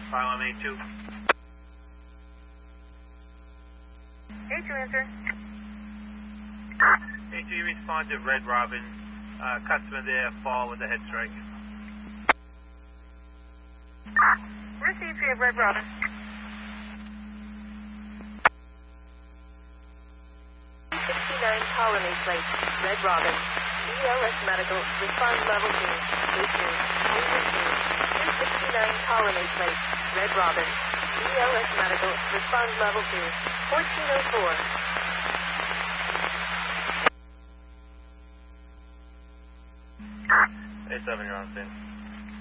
Pylon A2. A2 answer. A2, you respond to Red Robin. Customer there, fall with a head strike. Received, we have Red Robin. Colony Place, Red Robin. ELS Medical, respond level 2. A2, 269 Colony Place, Red Robin. ELS Medical, respond level 2. 1404. A7, you're on scene.